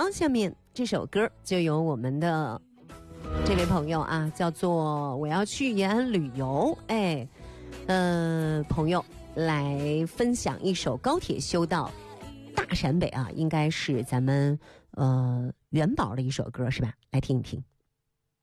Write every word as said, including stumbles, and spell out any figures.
好，下面这首歌就由我们的这位朋友啊，叫做我要去延安旅游，哎，呃，朋友来分享一首高铁修到大陕北啊，应该是咱们呃元宝的一首歌是吧？来听一听。